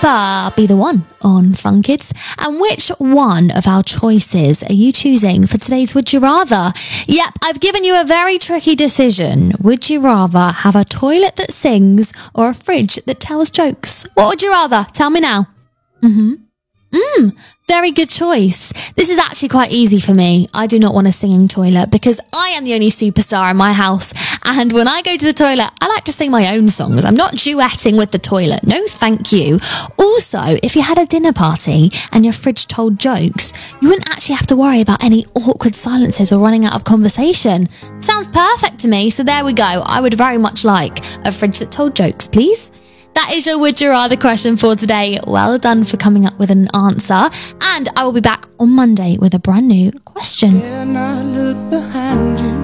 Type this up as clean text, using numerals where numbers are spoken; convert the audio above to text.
be the one on Fun Kids? And which one of our choices are you choosing for today's Would You Rather? Yep, I've given you a very tricky decision. Would you rather have a toilet that sings or a fridge that tells jokes? What would you rather? Tell me now. Very good choice. This is actually quite easy for me. I do not want a singing toilet because I am the only superstar in my house. And when I go to the toilet, I like to sing my own songs. I'm not duetting with the toilet. No, thank you. Also, if you had a dinner party and your fridge told jokes, you wouldn't actually have to worry about any awkward silences or running out of conversation. Sounds perfect to me. So there we go. I would very much like a fridge that told jokes, please. That is your Would You Rather question for today. Well done for coming up with an answer. And I will be back on Monday with a brand new question. Can I look behind you?